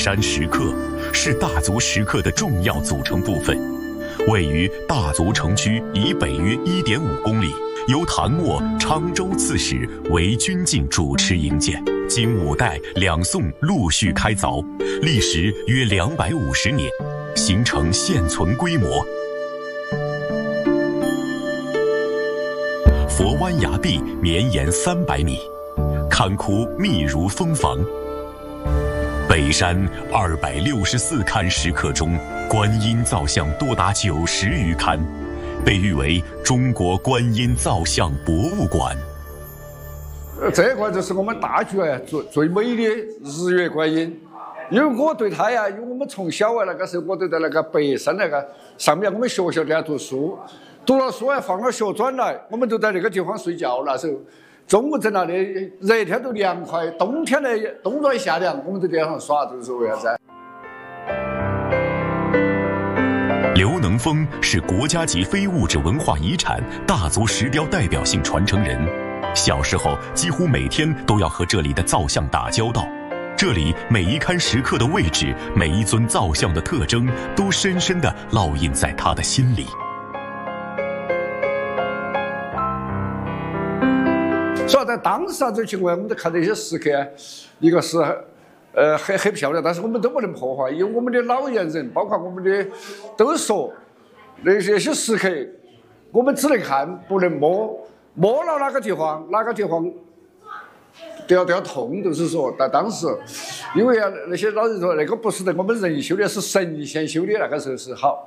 山石刻是大足石刻的重要组成部分，位于大足城区以北约1.5公里，由唐末昌州刺史韦君敬主持营建，经5代2宋陆续开凿，历时约250年，形成现存规模。佛湾崖壁绵延300米，坎窟密如蜂房。北山264龛石刻中，观音造像多达90余龛，被誉为中国观音造像博物馆。 这块就是我们大局最美的日月观音，因为我对它呀，因为我们从小那个时候，我都在那个北山那个上面，我们学校在读书，读了书放了学转来，我们都在那个地方睡觉。那时候中午在那里，热天都凉快，冬天呢冬暖夏凉，我们都在那上耍，就是为啥子？ 刘能峰是国家级非物质文化遗产大足石雕代表性传承人，小时候几乎每天都要和这里的造像打交道。这里每一龛石刻的位置，每一尊造像的特征，都深深地烙印在他的心里。 所以在当时这种情况，我们都看这些石刻，一个是很漂亮，但是我们都不能破坏，因为我们的老年人，包括我们的都说那些石刻，我们只能看不能摸，摸了哪个地方都要痛，就是说，在当时，因为那些老人说那个不是我们人修的，是神仙修的，那个时候是好。